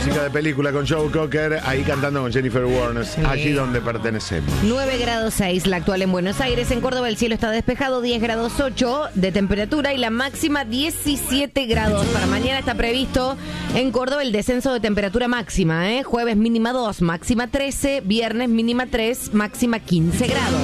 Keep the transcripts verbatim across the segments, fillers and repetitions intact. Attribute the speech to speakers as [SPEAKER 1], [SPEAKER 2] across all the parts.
[SPEAKER 1] música de película con Joe Cocker, ahí cantando con Jennifer Warnes, sí. Allí donde pertenecemos.
[SPEAKER 2] nueve grados seis la actual en Buenos Aires. En Córdoba el cielo está despejado, diez grados ocho de temperatura y la máxima diecisiete grados. Para mañana está previsto en Córdoba el descenso de temperatura máxima, ¿eh? Jueves mínima dos, máxima trece, viernes mínima tres, máxima quince grados.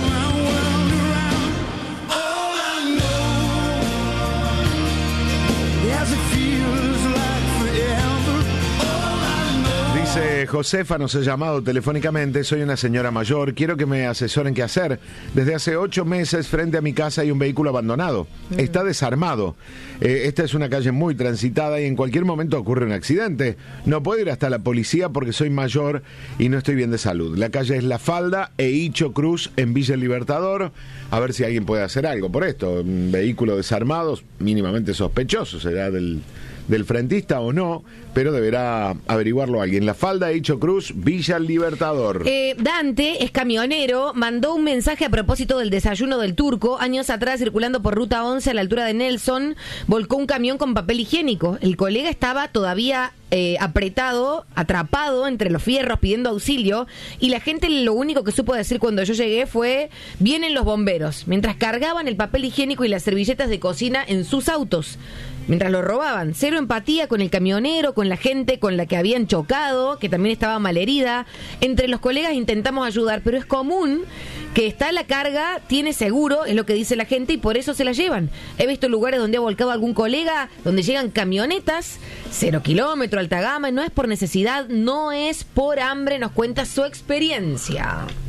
[SPEAKER 1] Dice Josefa, nos he llamado telefónicamente, soy una señora mayor, quiero que me asesoren qué hacer. Desde hace ocho meses frente a mi casa hay un vehículo abandonado, mm. está desarmado. Eh, esta es una calle muy transitada y en cualquier momento ocurre un accidente. No puedo ir hasta la policía porque soy mayor y no estoy bien de salud. La calle es La Falda e Hicho Cruz en Villa El Libertador. A ver si alguien puede hacer algo por esto. Un vehículo desarmado, mínimamente sospechoso, será del... del frentista o no, pero deberá averiguarlo alguien. La Falda, Hicho Cruz, Villa Libertador.
[SPEAKER 2] Eh, Dante es camionero, mandó un mensaje a propósito del desayuno del Turco. Años atrás, circulando por Ruta once a la altura de Nelson, volcó un camión con papel higiénico. El colega estaba todavía eh, apretado, atrapado entre los fierros pidiendo auxilio, y la gente lo único que supo decir cuando yo llegué fue: vienen los bomberos, mientras cargaban el papel higiénico y las servilletas de cocina en sus autos. Mientras lo robaban. Cero empatía con el camionero, con la gente con la que habían chocado, que también estaba malherida. Entre los colegas intentamos ayudar, pero es común que está la carga, tiene seguro, es lo que dice la gente, y por eso se la llevan. He visto lugares donde ha volcado algún colega, donde llegan camionetas, cero kilómetro, alta gama, no es por necesidad, no es por hambre, nos cuenta su experiencia.